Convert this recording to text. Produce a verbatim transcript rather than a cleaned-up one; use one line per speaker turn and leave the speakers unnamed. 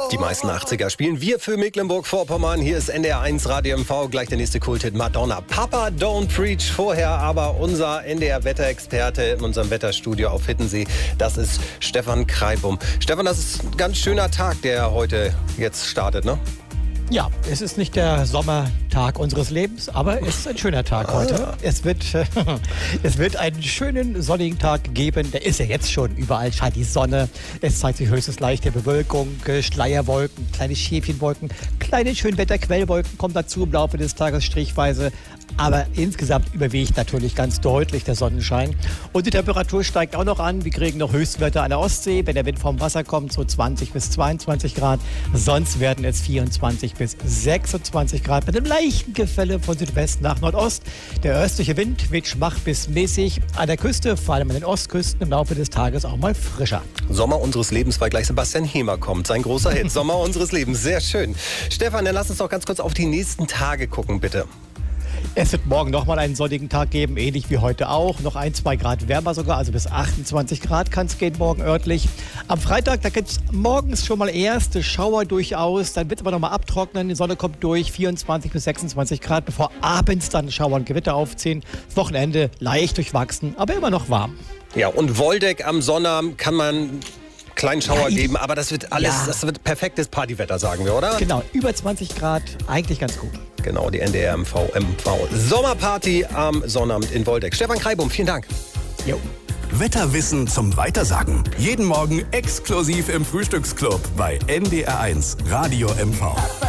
Die meisten achtziger spielen wir für Mecklenburg-Vorpommern. Hier ist N D R eins Radio M V. Gleich der nächste Kulthit Madonna. Papa Don't Preach. Vorher aber unser N D R-Wetterexperte in unserem Wetterstudio auf Hittensee. Das ist Stefan Kreibum. Stefan, das ist ein ganz schöner Tag, der heute jetzt startet, ne?
Ja, es ist nicht der Sommertag unseres Lebens, aber es ist ein schöner Tag heute. Es wird, äh, es wird einen schönen sonnigen Tag geben. Der ist ja jetzt schon. Überall scheint die Sonne. Es zeigt sich höchstens leichte Bewölkung, Schleierwolken, kleine Schäfchenwolken, kleine Schönwetterquellwolken kommen dazu im Laufe des Tages strichweise. Aber insgesamt überwiegt natürlich ganz deutlich der Sonnenschein. Und die Temperatur steigt auch noch an. Wir kriegen noch Höchstwerte an der Ostsee. Wenn der Wind vom Wasser kommt, so zwanzig bis zweiundzwanzig Grad. Sonst werden es vierundzwanzig bis sechsundzwanzig Grad mit einem leichten Gefälle von Südwest nach Nordost. Der östliche Wind weht schwach bis mäßig. An der Küste, vor allem an den Ostküsten, im Laufe des Tages auch mal frischer.
Sommer unseres Lebens, weil gleich Sebastian Hemer kommt. Sein großer Hit. Sommer unseres Lebens. Sehr schön. Stefan, dann lass uns doch ganz kurz auf die nächsten Tage gucken, bitte.
Es wird morgen nochmal einen sonnigen Tag geben, ähnlich wie heute auch. Noch ein, zwei Grad wärmer sogar, also bis achtundzwanzig Grad kann es gehen morgen örtlich. Am Freitag, da gibt es morgens schon mal erste Schauer durchaus. Dann wird es aber nochmal abtrocknen, die Sonne kommt durch, vierundzwanzig bis sechsundzwanzig Grad, bevor abends dann Schauer und Gewitter aufziehen. Das Wochenende leicht durchwachsen, aber immer noch warm.
Ja, und Woldeck am Sonnabend kann man kleinen Schauer
ja,
geben, aber das wird alles, ja. das wird perfektes Partywetter, sagen wir, oder?
Genau, über zwanzig Grad, eigentlich ganz gut.
Genau, die N D R M V M V Sommerparty am Sonnabend in Woldeck. Stefan Kreibum, vielen Dank.
Jo.
Wetterwissen zum Weitersagen. Jeden Morgen exklusiv im Frühstücksclub bei N D R eins Radio M V.